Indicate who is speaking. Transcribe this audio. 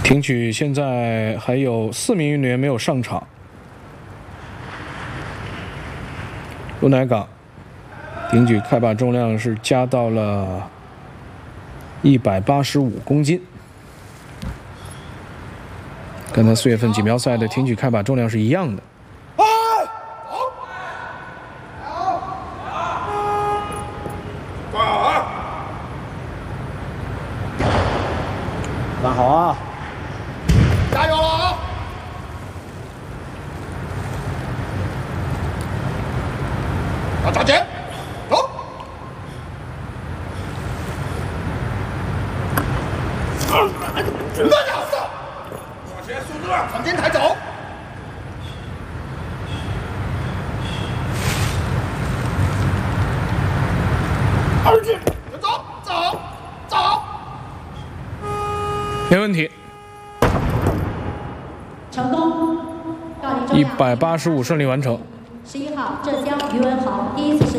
Speaker 1: 挺举现在还有4名运动员没有上场。卢乃港挺举开把重量是加到了185公斤，跟他4月份锦标赛的挺举开把重量是一样的。
Speaker 2: 那好啊，
Speaker 3: 加油了啊！要抓紧，走！那家伙，往前速度往前抬走。走！
Speaker 1: 没问题。
Speaker 4: 成功，到底
Speaker 1: 185顺利完成。
Speaker 4: 11号浙江于文豪第一次